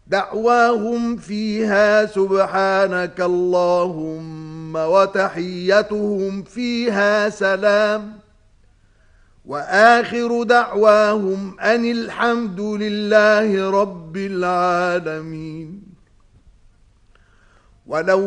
دعواهم فيها سبحانك اللهم وتحيتهم فيها سلام وآخر دعواهم أن الحمد لله رب العالمين. ولو